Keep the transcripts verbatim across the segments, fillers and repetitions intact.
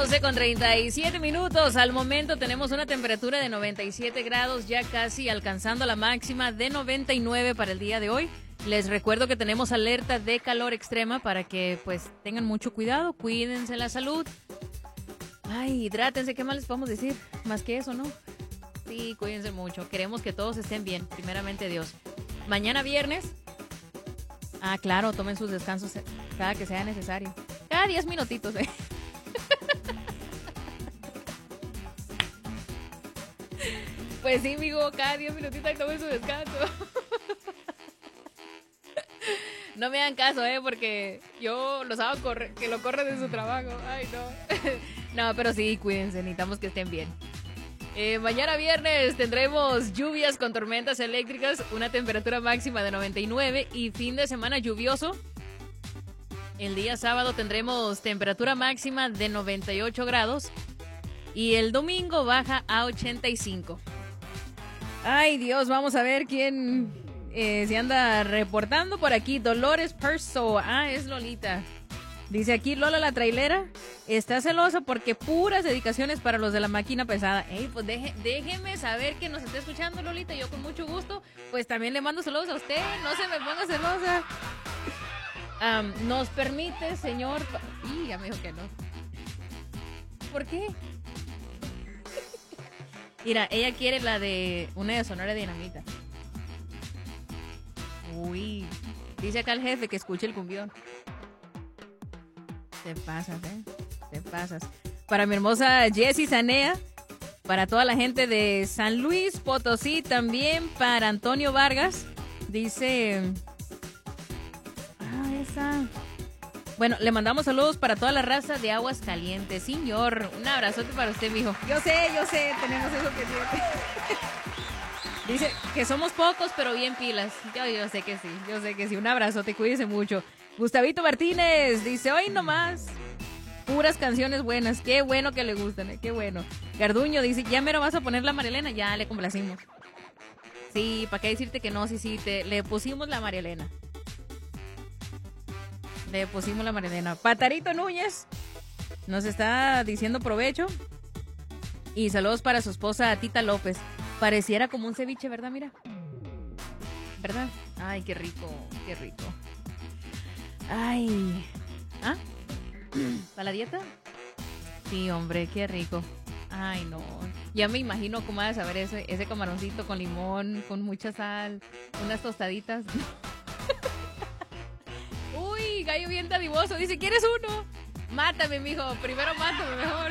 doce con treinta y siete minutos. Al momento tenemos una temperatura de noventa y siete grados, ya casi alcanzando la máxima de noventa y nueve para el día de hoy. Les recuerdo que tenemos alerta de calor extrema para que pues tengan mucho cuidado, cuídense la salud. Ay, hidrátense, ¿qué más les podemos decir? Más que eso, ¿no? Sí, cuídense mucho. Queremos que todos estén bien, primeramente Dios. Mañana viernes. Ah, claro, tomen sus descansos cada que sea necesario. Cada diez minutitos, ¿eh? Pues sí, amigo, cada diez minutitos y tomen su descanso. No me hagan caso, ¿eh? Porque yo los hago correr, que lo corren de su trabajo. Ay, no. No, pero sí, cuídense, necesitamos que estén bien. Eh, mañana viernes tendremos lluvias con tormentas eléctricas, una temperatura máxima de noventa y nueve y fin de semana lluvioso. El día sábado tendremos temperatura máxima de noventa y ocho grados y el domingo baja a ochenta y cinco. Ay, Dios, vamos a ver quién eh, se anda reportando por aquí. Dolores Perso. Ah, es Lolita. Dice aquí Lola la trailera. Está celosa porque puras dedicaciones para los de la máquina pesada. Ey, pues deje, déjeme saber que nos está escuchando, Lolita. Yo con mucho gusto, pues también le mando saludos a usted. No se me ponga celosa. Um, nos permite, señor. Y ya me dijo que no. ¿Por qué? Mira, ella quiere la de una de Sonora Dinamita. Uy. Dice acá el jefe que escuche el cumbión. Te pasas, ¿eh? Te pasas. Para mi hermosa Jessie Sanea. Para toda la gente de San Luis Potosí. También para Antonio Vargas. Dice... Ah, esa... Bueno, le mandamos saludos para toda la raza de Aguas Calientes. Señor, un abrazote para usted, mijo. Yo sé, yo sé, tenemos eso que dice que somos pocos, pero bien pilas. Yo, yo sé que sí, yo sé que sí. Un abrazote, cuídese mucho. Gustavito Martínez dice, hoy nomás, puras canciones buenas. Qué bueno que le gustan, ¿eh? Qué bueno. Garduño dice, ya mero vas a poner la Marielena. Ya le complacimos. Sí, ¿para qué decirte que no? Sí, sí, te, le pusimos la Marielena. Le pusimos la Marielena. Patarito Núñez nos está diciendo provecho. Y saludos para su esposa Tita López. Pareciera como un ceviche, ¿verdad? Mira. ¿Verdad? Ay, qué rico, qué rico. Ay. ¿Ah? ¿Para la dieta? Sí, hombre, qué rico. Ay, no. Ya me imagino cómo va a saber ese, ese camaroncito con limón, con mucha sal, unas tostaditas. Uy, gallo bien dadivoso. Dice, ¿quieres uno? Mátame, mijo. Primero mátame, mejor.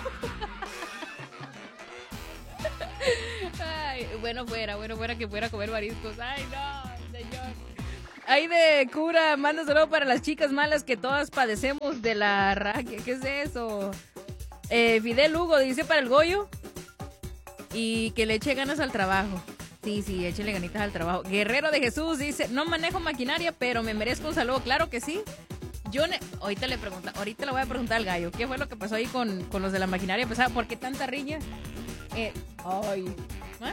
Ay, bueno fuera, bueno fuera que fuera a comer mariscos. Ay, no, señor. Ahí de cura, manda saludo para las chicas malas que todas padecemos de la raquia. ¿Qué es eso? Eh, Fidel Hugo dice para el Goyo y que le eche ganas al trabajo. Sí, sí, échele ganitas al trabajo. Guerrero de Jesús dice, no manejo maquinaria, pero me merezco un saludo. Claro que sí. Yo ne- ahorita le pregunta, ahorita le voy a preguntar al gallo, ¿qué fue lo que pasó ahí con, con los de la maquinaria pesada? ¿Por qué tanta riña? Eh, ay. ¿Ah?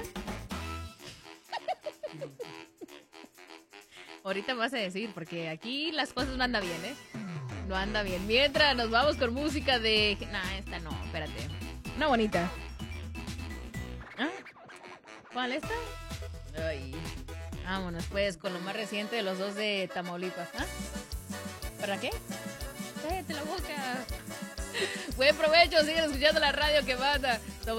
Ahorita me vas a decir, porque aquí las cosas no andan bien, ¿eh? No anda bien. Mientras nos vamos con música de... Nah, esta no, espérate. Una bonita. ¿Ah? ¿Cuál esta? Ay. Vámonos pues con lo más reciente de los dos de Tamaulipas. ¿Ah? ¿Para qué? Cállate la boca. Buen provecho, sigan escuchando la radio que manda.